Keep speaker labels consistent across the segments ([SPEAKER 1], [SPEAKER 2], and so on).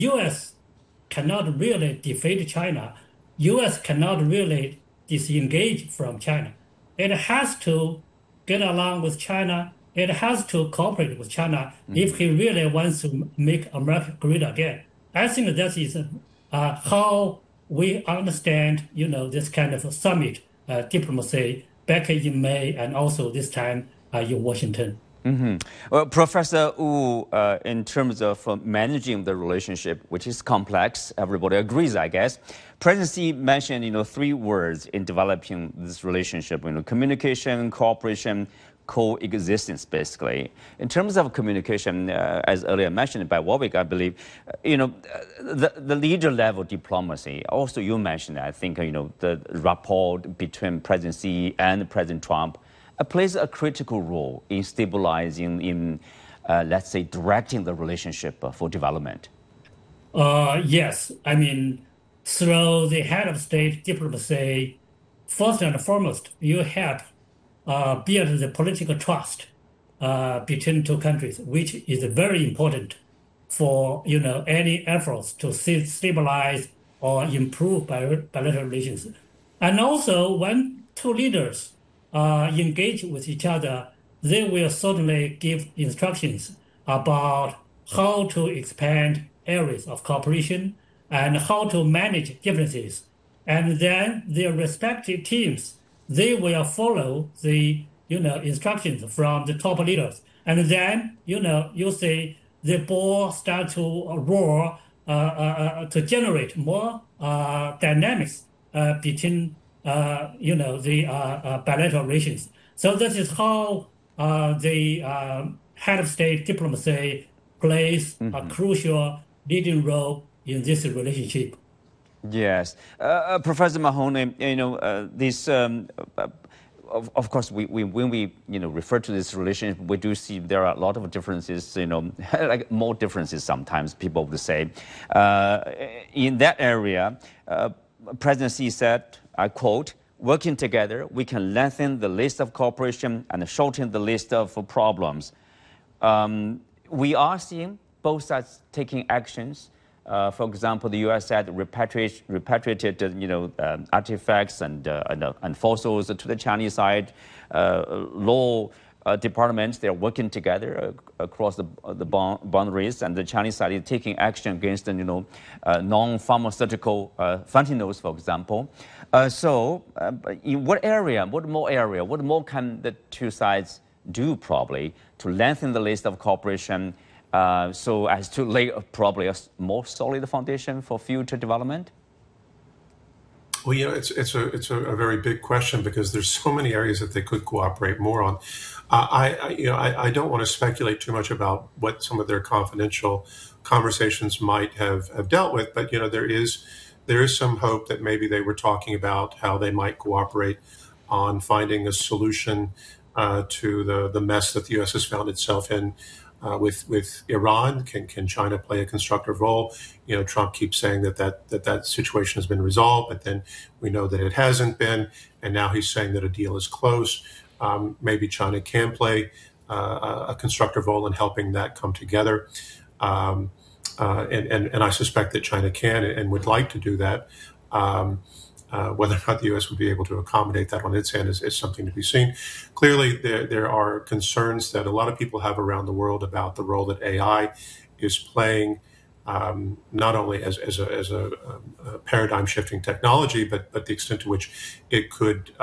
[SPEAKER 1] U.S. cannot really defeat China. U.S. cannot really disengage from China. It has to get along with China. It has to cooperate with China if he really wants to make America great again. I think that is how we understand, this kind of summit diplomacy back in May and also this time in Washington.
[SPEAKER 2] Well, Professor Wu, in terms of managing the relationship, which is complex, everybody agrees, I guess. President Xi mentioned, three words in developing this relationship: communication, cooperation, coexistence, basically. In terms of communication, as earlier mentioned by Warwick, I believe, the leader level diplomacy. Also, you mentioned, I think, the rapport between President Xi and President Trump plays a critical role in stabilizing, let's say, directing the relationship for development.
[SPEAKER 1] Yes, I mean, through the head of state diplomacy, first and foremost, you have build the political trust between two countries, which is very important for any efforts to stabilize or improve bilateral relations. And also, when two leaders engage with each other, they will certainly give instructions about how to expand areas of cooperation and how to manage differences. And then their respective teams, they will follow the instructions from the top leaders. And then, you see the ball start to roar to generate more dynamics between the bilateral relations. So this is how the head of state diplomacy plays a crucial leading role in this relationship.
[SPEAKER 2] Yes, Professor Mahoney, this. Of course, when we refer to this relationship, we do see there are a lot of differences. Like more differences sometimes. People would say, in that area, President Xi said, I quote, "Working together, we can lengthen the list of cooperation and shorten the list of problems." We are seeing both sides taking actions. For example, the U.S. said repatriated, artifacts and fossils to the Chinese side. Law departments, they're working together across the boundaries, and the Chinese side is taking action against non-pharmaceutical fentanyls, for example. So, in what more can the two sides do probably to lengthen the list of cooperation? So as to lay probably a more solid foundation for future development?
[SPEAKER 3] Well, it's a very big question because there's so many areas that they could cooperate more on. I don't want to speculate too much about what some of their confidential conversations might have dealt with, but there is some hope that maybe they were talking about how they might cooperate on finding a solution to the mess that the U.S. has found itself in. With Iran, can China play a constructive role? Trump keeps saying that situation has been resolved, but then we know that it hasn't been, and now he's saying that a deal is close. Maybe China can play a constructive role in helping that come together, and I suspect that China can and would like to do that. Whether or not the U.S. would be able to accommodate that on its end is something to be seen. Clearly, there are concerns that a lot of people have around the world about the role that AI is playing, not only as a paradigm-shifting technology, but the extent to which it could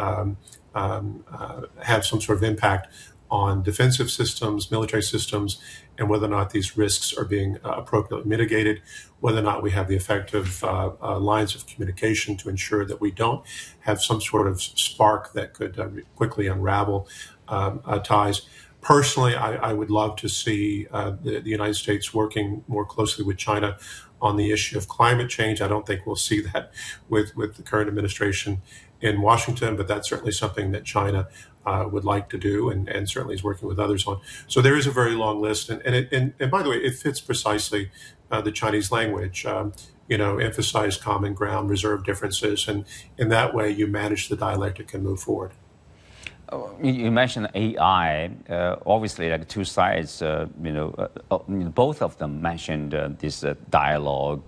[SPEAKER 3] have some sort of impact on defensive systems, military systems, and whether or not these risks are being appropriately mitigated, whether or not we have the effective lines of communication to ensure that we don't have some sort of spark that could quickly unravel ties. Personally, I would love to see the United States working more closely with China on the issue of climate change. I don't think we'll see that with the current administration in Washington, but that's certainly something that China would like to do, and certainly is working with others on. So there is a very long list, and by the way, it fits precisely the Chinese language. Emphasize common ground, reserve differences, and in that way, you manage the dialectic and move forward.
[SPEAKER 2] You mentioned AI. Obviously, like two sides. Both of them mentioned this dialogue